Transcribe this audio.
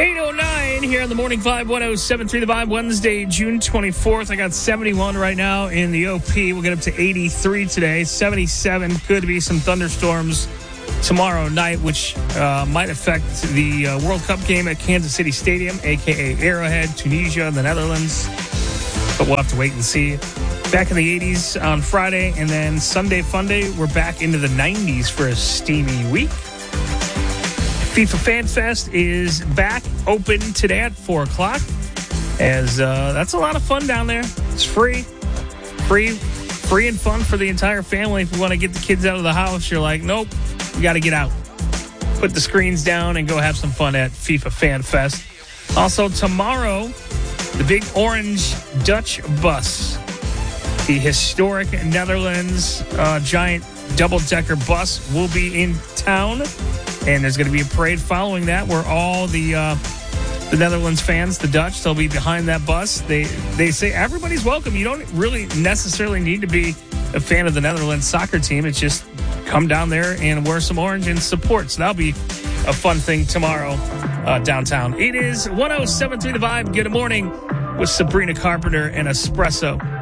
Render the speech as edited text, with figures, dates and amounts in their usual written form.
8:09 here on the Morning Vibe, 107.3 The Vibe, Wednesday, June 24th. I got 71 right now in the OP. We'll get up to 83 today, 77. Could be some thunderstorms tomorrow night, which might affect the World Cup game at Kansas City Stadium, a.k.a. Arrowhead, Tunisia, the Netherlands. But we'll have to wait and see. Back in the 80s on Friday, and then Sunday Funday, we're back into the 90s for a steamy week. FIFA Fan Fest is back open today at 4 o'clock, as that's a lot of fun down there. It's free and fun for the entire family. If you want to get the kids out of the house, you're like, nope, you got to get out. Put the screens down and go have some fun at FIFA Fan Fest. Also, tomorrow, the Big Orange Dutch Bus, the historic Netherlands giant double-decker bus, will be in town. And there's going to be a parade following that where all the Netherlands fans, the Dutch, they'll be behind that bus. They say everybody's welcome. You don't really necessarily need to be a fan of the Netherlands soccer team. It's just come down there and wear some orange and support. So that'll be a fun thing tomorrow downtown. It is 107.3 The Vibe. Good morning with Sabrina Carpenter and Espresso.